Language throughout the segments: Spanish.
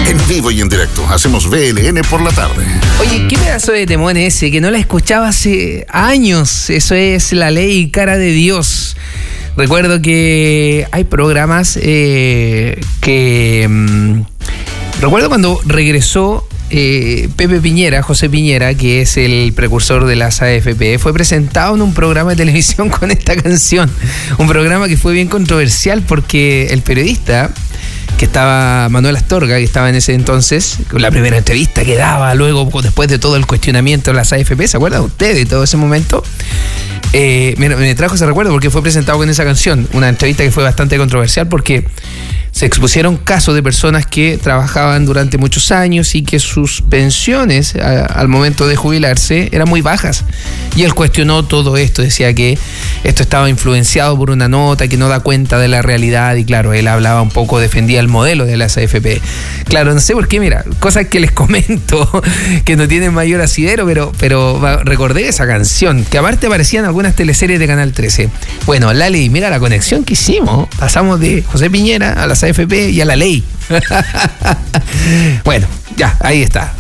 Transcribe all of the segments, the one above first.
En vivo y en directo. Hacemos BLN por la tarde. Oye, ¿qué pedazo de temón ese? Que no la escuchaba hace años. Eso es La Ley Cara de Dios. Recuerdo que hay programas recuerdo cuando regresó Pepe Piñera, José Piñera, que es el precursor de las AFP, fue presentado en un programa de televisión con esta canción. Un programa que fue bien controversial porque el periodista, que estaba Manuel Astorga, que estaba en ese entonces, la primera entrevista que daba luego, después de todo el cuestionamiento de las AFP, ¿se acuerdan ustedes de todo ese momento? Me trajo ese recuerdo porque fue presentado con esa canción, una entrevista que fue bastante controversial porque se expusieron casos de personas que trabajaban durante muchos años y que sus pensiones al momento de jubilarse eran muy bajas. Y él cuestionó todo esto, decía que esto estaba influenciado por una nota que no da cuenta de la realidad y claro, él hablaba un poco, defendía el modelo de las AFP. Claro, no sé por qué, mira, cosas que les comento que no tienen mayor asidero, pero recordé esa canción, que aparte aparecía en algunas teleseries de Canal 13. Bueno, Lali, mira la conexión que hicimos, pasamos de José Piñera a las AFP y a la ley. Bueno, ya, ahí está.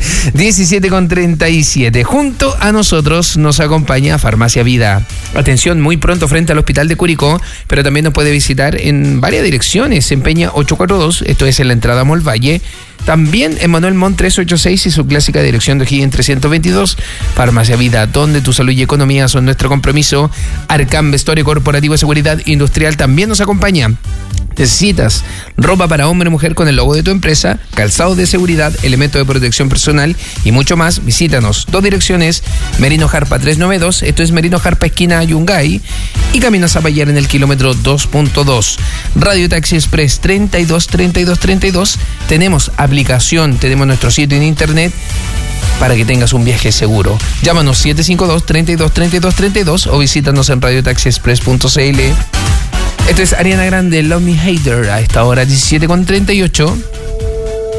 17:37. Junto a nosotros nos acompaña Farmacia Vida. Atención, muy pronto frente al Hospital de Curicó, pero también nos puede visitar en varias direcciones. En Peña 842, esto es en la entrada a Mall Valle. También en Manuel Montt 386 y su clásica dirección de O'Higgins 322. Farmacia Vida, donde tu salud y economía son nuestro compromiso. Arcam Vestuario Corporativo de Seguridad Industrial también nos acompaña. Necesitas ropa para hombre o mujer con el logo de tu empresa, calzado de seguridad, elementos de protección personal y mucho más. Visítanos. 2 direcciones, Merino Jarpa 392, esto es Merino Jarpa esquina Yungay, y Camino a Zapallar en el kilómetro 2.2. Radio Taxi Express 323232. Tenemos aplicación, tenemos nuestro sitio en internet para que tengas un viaje seguro. Llámanos 752-323232 o visítanos en radiotaxiexpress.cl. Esto es Ariana Grande, Love Me Hater, a esta hora 17:38.